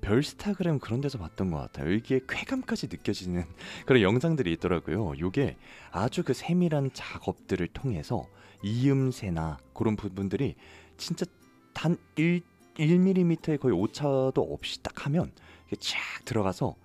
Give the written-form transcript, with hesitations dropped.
별스타그램 그런 데서 봤던 것 같아요. 이게 쾌감까지 느껴지는 그런 영상들이 있더라고요. 요게 아주 그 세밀한 작업들을 통해서 이음새나 그런 부분들이 진짜 단 1mm의 거의 오차도 없이 딱 하면 이게 쫙 들어가서